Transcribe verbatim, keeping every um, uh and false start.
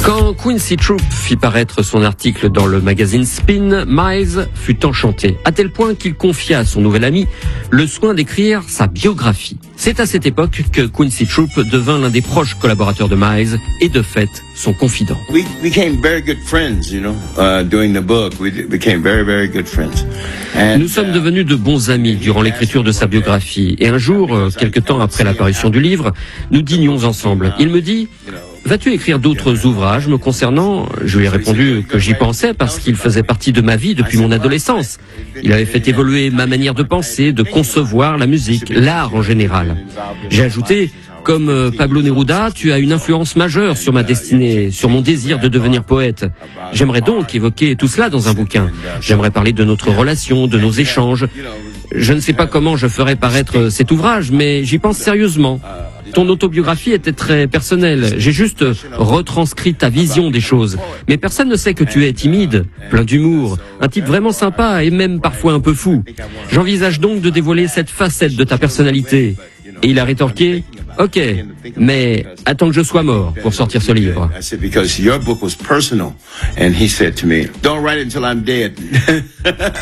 Quand Quincy Troupe fit paraître son article dans le magazine Spin, Miles fut enchanté, à tel point qu'il confia à son nouvel ami le soin d'écrire sa biographie. C'est à cette époque que Quincy Troupe devint l'un des proches collaborateurs de Miles et de fait son confident. We became very good friends, you know, uh, doing the book. We became very, very good friends. And, Nous sommes devenus de bons amis durant l'écriture de sa biographie. Et un jour, euh, quelque temps après l'apparition du livre, nous dînions ensemble. Il me dit: vas-tu écrire d'autres ouvrages me concernant? Je lui ai répondu que j'y pensais parce qu'il faisait partie de ma vie depuis mon adolescence. Il avait fait évoluer ma manière de penser, de concevoir la musique, l'art en général. J'ai ajouté: comme Pablo Neruda, tu as une influence majeure sur ma destinée, sur mon désir de devenir poète. J'aimerais donc évoquer tout cela dans un bouquin. J'aimerais parler de notre relation, de nos échanges. Je ne sais pas comment je ferai paraître cet ouvrage, mais j'y pense sérieusement. Ton autobiographie était très personnelle. J'ai juste retranscrit ta vision des choses. Mais personne ne sait que tu es timide, plein d'humour, un type vraiment sympa et même parfois un peu fou. J'envisage donc de dévoiler cette facette de ta personnalité. Et il a rétorqué: ok, mais attends que je sois mort pour sortir ce livre. I said, because your book was personal. And he said to me, don't write it until I'm dead.